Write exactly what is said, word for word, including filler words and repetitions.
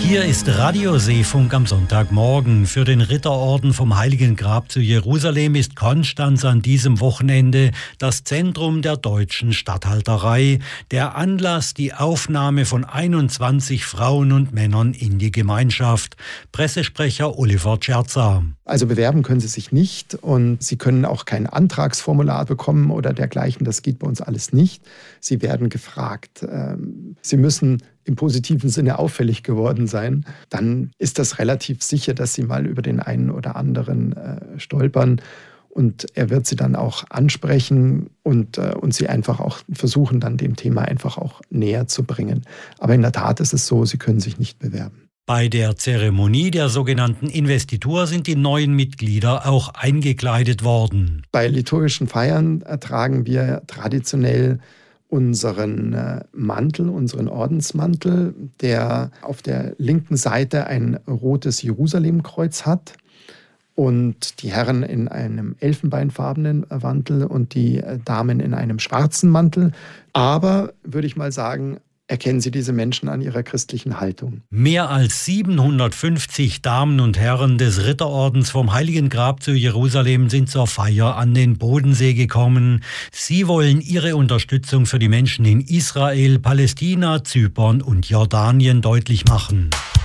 Hier ist Radio Seefunk am Sonntagmorgen. Für den Ritterorden vom Heiligen Grab zu Jerusalem ist Konstanz an diesem Wochenende das Zentrum der deutschen Statthalterei. Der Anlass die Aufnahme von einundzwanzig Frauen und Männern in die Gemeinschaft. Pressesprecher Oliver Scherzer. Also bewerben können Sie sich nicht und Sie können auch kein Antragsformular bekommen oder dergleichen. Das geht bei uns alles nicht. Sie werden gefragt. Sie müssen im positiven Sinne auffällig geworden sein. Dann ist das relativ sicher, dass Sie mal über den einen oder anderen äh, stolpern. Und er wird Sie dann auch ansprechen und, äh, und Sie einfach auch versuchen, dann dem Thema einfach auch näher zu bringen. Aber in der Tat ist es so, Sie können sich nicht bewerben. Bei der Zeremonie der sogenannten Investitur sind die neuen Mitglieder auch eingekleidet worden. Bei liturgischen Feiern tragen wir traditionell unseren Mantel, unseren Ordensmantel, der auf der linken Seite ein rotes Jerusalemkreuz hat und die Herren in einem elfenbeinfarbenen Mantel und die Damen in einem schwarzen Mantel. Aber, würde ich mal sagen, erkennen Sie diese Menschen an ihrer christlichen Haltung. Mehr als siebenhundertfünfzig Damen und Herren des Ritterordens vom Heiligen Grab zu Jerusalem sind zur Feier an den Bodensee gekommen. Sie wollen ihre Unterstützung für die Menschen in Israel, Palästina, Zypern und Jordanien deutlich machen.